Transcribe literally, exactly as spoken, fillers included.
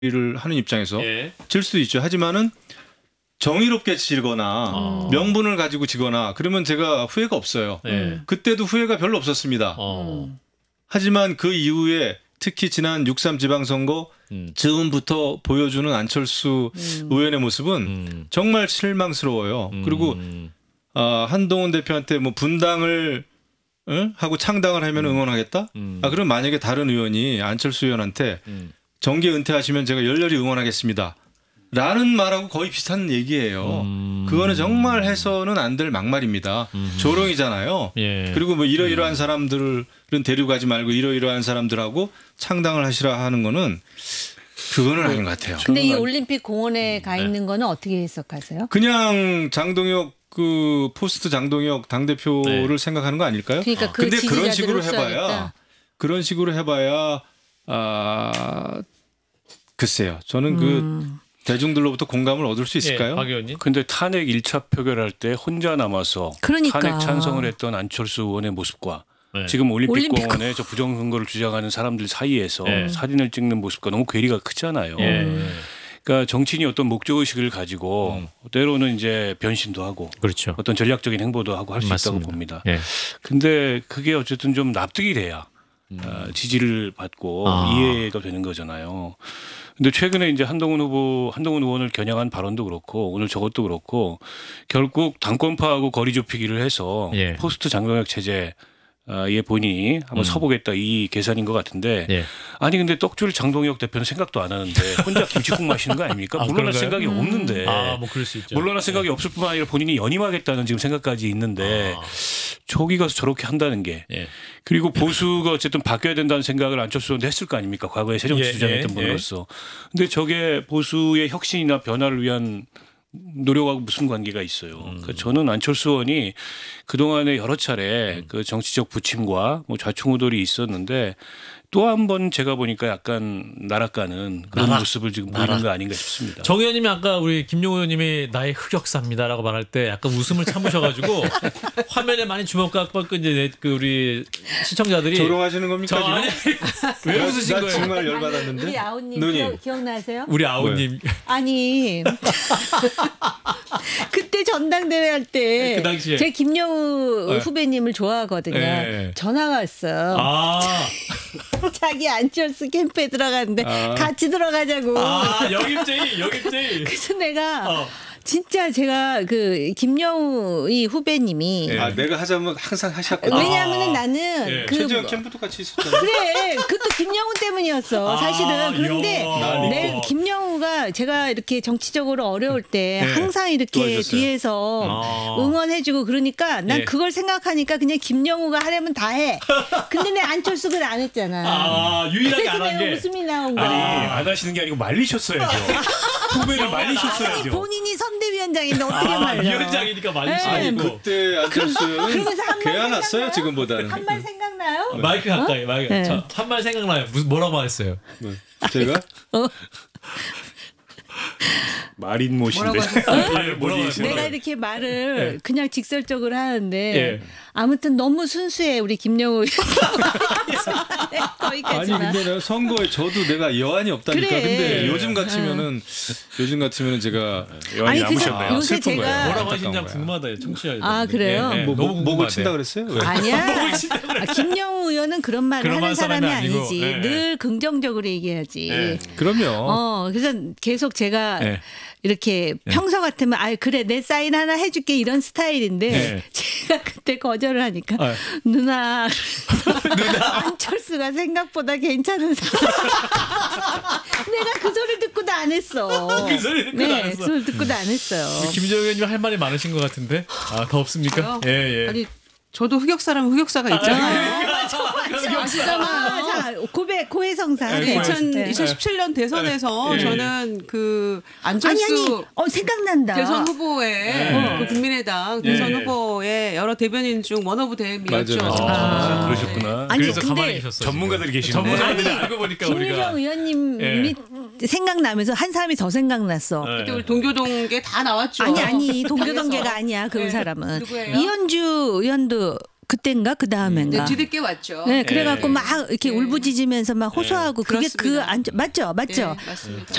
를 하는 입장에서 예. 질 수도 있죠. 하지만은 정의롭게 지거나 아. 명분을 가지고 지거나 그러면 제가 후회가 없어요. 네. 그때도 후회가 별로 없었습니다. 어. 하지만 그 이후에 특히 지난 육삼 지방선거 음. 즈음부터 보여주는 안철수 음. 의원의 모습은 음. 정말 실망스러워요. 음. 그리고 어, 한동훈 대표한테 뭐 분당을 응? 하고 창당을 하면 응원하겠다? 음. 아, 그럼 만약에 다른 의원이 안철수 의원한테 음. 정계 은퇴하시면 제가 열렬히 응원하겠습니다. 라는 말하고 거의 비슷한 얘기예요. 음. 그거는 정말 해서는 안 될 막말입니다. 음. 조롱이잖아요. 예. 그리고 뭐 이러이러한 사람들은 데려가지 말고 이러이러한 사람들하고 창당을 하시라 하는 거는 그거는 아닌 것 같아요. 근데 이 올림픽 공원에 가 있는 거는 어떻게 해석하세요? 그냥 장동혁 그 포스트 장동혁 당대표를 네. 생각하는 거 아닐까요? 그러니까 그 근데 그런 지지자들을 식으로 해봐야 흡수하겠다. 그런 식으로 해봐야 아 글쎄요. 저는 그 음. 대중들로부터 공감을 얻을 수 있을까요? 예, 박 의원님. 근데 탄핵 일 차 표결할 때 혼자 남아서 그러니까. 탄핵 찬성을 했던 안철수 의원의 모습과 네. 지금 올림픽, 올림픽 공원에 저 부정선거를 주장하는 사람들 사이에서 네. 사진을 찍는 모습과 너무 괴리가 크잖아요. 예. 그러니까 정치인이 어떤 목적의식을 가지고 음. 때로는 이제 변신도 하고 그렇죠. 어떤 전략적인 행보도 하고 할 수 있다고 맞습니다. 봅니다. 예. 근데 그게 어쨌든 좀 납득이 돼야 음. 어, 지지를 받고 아. 이해가 되는 거잖아요. 근데 최근에 이제 한동훈 후보, 한동훈 의원을 겨냥한 발언도 그렇고 오늘 저것도 그렇고 결국 당권파하고 거리 좁히기를 해서 예. 포스트 장동혁 체제에 본인이 한번 음. 서보겠다 이 계산인 것 같은데 예. 아니 근데 떡줄 장동혁 대표는 생각도 안 하는데 혼자 김치국 마시는 거 아닙니까? 아, 물러날 그런가요? 생각이 없는데 아, 뭐 그럴 수 있죠. 물러날 생각이 없을 뿐만 아니라 본인이 연임하겠다는 지금 생각까지 있는데 아. 저기 가서 저렇게 한다는 게 예. 그리고 보수가 어쨌든 바뀌어야 된다는 생각을 안철수 의원도 했을 거 아닙니까? 과거에 새정치 예, 주장했던 예, 분으로서. 근데 저게 보수의 혁신이나 변화를 위한 노력하고 무슨 관계가 있어요. 음. 그러니까 저는 안철수 의원이 그동안에 여러 차례 음. 그 정치적 부침과 뭐 좌충우돌이 있었는데 또 한 번 제가 보니까 약간 나락가는 그런 나락. 모습을 지금 나락. 보이는 거 아닌가 싶습니다. 정 의원님이 아까 우리 김용호 의원님이 나의 흑역사입니다라고 말할 때 약간 웃음을 참으셔가지고 화면에 많이 주목받고 이제 그 우리 시청자들이 조롱하시는 겁니까 저 아니 왜 나- 웃으신 나 거예요? 정말 열받았는데. 우리 아우님 누님. 기억, 기억나세요? 우리 아우님 아니 그때 전당대회 할 때 그 당시에. 제 김영우 네. 후배님을 좋아하거든요. 네. 전화가 왔어요. 아, 자기 안철수 캠프에 들어갔는데 아. 같이 들어가자고. 아 영입제이 영입제이 그래서 내가 어. 진짜 제가 그 김영우 이 후배님이 네. 아, 내가 하자면 항상 하셨거든. 왜냐하면 아. 나는 예. 그 최재형 캠프도 같이 있었잖아요. 그래 그것도 김영우 때문이었어 아, 사실은. 그런데 이야. 내 김영우가 제가 이렇게 정치적으로 어려울 때 네. 항상 이렇게 도와주셨어요. 뒤에서 아. 응원해주고 그러니까 난 예. 그걸 생각하니까 그냥 김영우가 하려면 다 해. 근데 내 안철수는 안 했잖아. 아 유일하게 그래서 안 한 내가 게 웃음이 나온 거야. 아니 안 하시는 게 아니고 말리셨어야죠. 후배를 아니, 말리셨어야죠. 본인이 선대위원장인데 어떻게 아, 말려? 위원장이니까 말릴 수 네. 있고 그때 안철수는 그러면서 한말 개안났어요 생각나요? 지금보다는. 한 말 생각나요? 마이크 가까이 마이크 네. 한 말 생각나요? 무슨 뭐라고 말했어요? 네. 제가 말인 못인데. 예, 뭐라고 하세요? 내가 이렇게 말을 예. 그냥 직설적으로 하는데 예. 아무튼 너무 순수해 우리 김영우 아니 거기까지만. 근데 내가 선거에 저도 내가 여한이 없다니까. 그래. 근데 요즘 같으면은 요즘 같으면은 제가 여한이 아니, 그래서 남으셨네요. 요새 슬픈 제가- 거예요. 뭐라고 하시는지 안타까운 거야. 궁금하다 청취자. 아, 그래요? 예, 예. 뭐, 너무 목- 목을 궁금하대요. 친다 그랬어요? 왜? 아니야. 목을 친다 그래. 아, 김영우 의원은 그런 말을 그런 하는 사람이 사람이 아니고, 아니지. 예, 예. 늘 긍정적으로 얘기하지. 예. 그럼요. 어, 그래서 계속 제가 예. 이렇게 평소 같으면 아 그래 내 사인 하나 해줄게 이런 스타일인데 예. 제가 그때 거절을 하니까 아. 누나 안철수가 생각보다 괜찮은 사람. 내가 그 소리 듣고도 안 했어. 그 소리 듣고도 네, 안 했어. 그 소리 듣고도 안 했어요. 김정은 의원님 할 말이 많으신 것 같은데 아 더 없습니까? 저요? 예 예. 아니 저도 흑역사라면 흑역사가 있잖아요. 아시잖아. 자 고백 고해성사. 네, 이천, 네. 이천십칠 년 대선에서 예. 저는 그 아니 안철수 아니 어 생각난다. 대선 후보의 네. 그 국민의당 예. 대선 후보의 여러 대변인 중 원오브 댐이었죠. 맞아요, 맞아요. 아, 그러셨구나. 아니, 그래서 근데 가만히 계셨어. 전문가들이 계시네. 전문가들이 아니, 알고 보니까 김유정 우리가 의원님이 생각나면서 한 사람이 더 생각났어. 예. 그때 우리 동교동계 다 나왔죠. 아니 아니 동교동계가 당에서. 아니야 그 네. 사람은 누구예요? 이현주 의원도 그때인가 그 다음엔가. 네, 뒤늦게 왔죠. 네, 그래갖고 예. 막 이렇게 예. 울부짖으면서 막 호소하고 그게 그 그렇습니다. 안 맞죠, 맞죠. 네, 맞습니다.